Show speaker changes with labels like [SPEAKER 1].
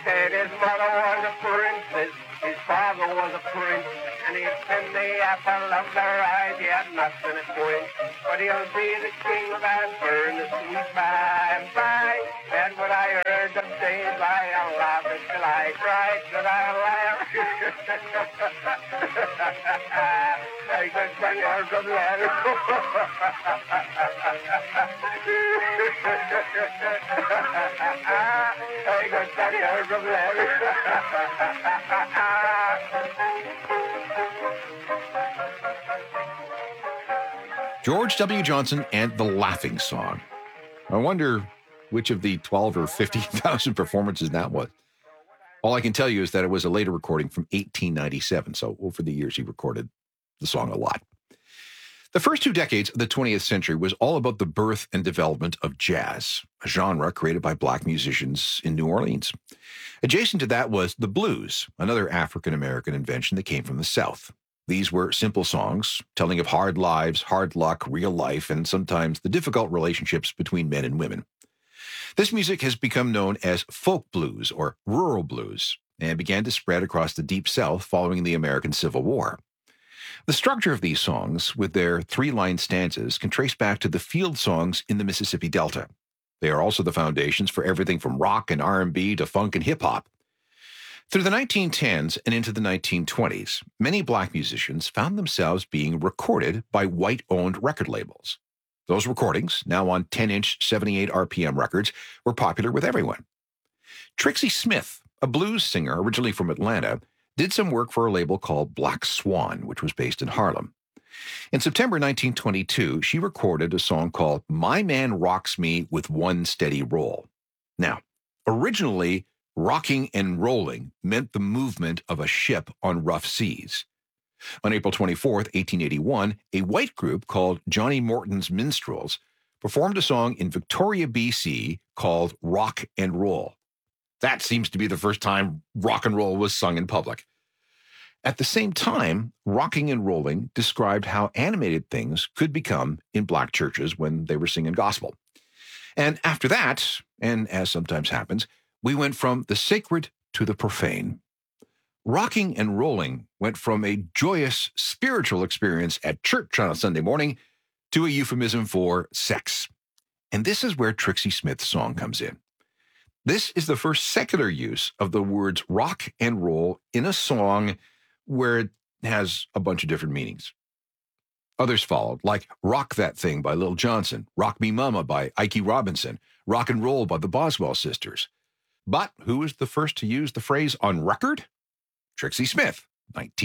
[SPEAKER 1] said his mother was a princess, his father was a prince, and he'd spend the apple of their eyes, he had nothing to quench. But he'll be the king of answer in the sweet by and by. And when I heard them say it, I laughed until I cried, should I laugh? I could tell you some letters. I could tell you some letters.
[SPEAKER 2] George W. Johnson and the Laughing Song. I wonder which of the 12 or 50,000 performances that was. All I can tell you is that it was a later recording from 1897, so over the years he recorded the song a lot. The first 2 decades of the 20th century was all about the birth and development of jazz, a genre created by black musicians in New Orleans. Adjacent to that was the blues, another African-American invention that came from the South. These were simple songs telling of hard lives, hard luck, real life, and sometimes the difficult relationships between men and women. This music has become known as folk blues or rural blues and began to spread across the Deep South following the American Civil War. The structure of these songs, with their 3-line stanzas, can trace back to the field songs in the Mississippi Delta. They are also the foundations for everything from rock and R&B to funk and hip-hop. Through the 1910s and into the 1920s, many black musicians found themselves being recorded by white-owned record labels. Those recordings, now on 10-inch 78 RPM records, were popular with everyone. Trixie Smith, a blues singer originally from Atlanta, did some work for a label called Black Swan, which was based in Harlem. In September 1922, she recorded a song called My Man Rocks Me with One Steady Roll. Now, originally, rocking and rolling meant the movement of a ship on rough seas. On April 24, 1881, a white group called Johnny Morton's Minstrels performed a song in Victoria, BC called Rock and Roll. That seems to be the first time rock and roll was sung in public. At the same time, rocking and rolling described how animated things could become in black churches when they were singing gospel. And after that, and as sometimes happens, we went from the sacred to the profane. Rocking and rolling went from a joyous spiritual experience at church on a Sunday morning to a euphemism for sex. And this is where Trixie Smith's song comes in. This is the first secular use of the words rock and roll in a song where it has a bunch of different meanings. Others followed, like Rock That Thing by Lil Johnson, Rock Me Mama by Ike Robinson, Rock and Roll by the Boswell Sisters. But who was the first to use the phrase on record? Trixie Smith, 19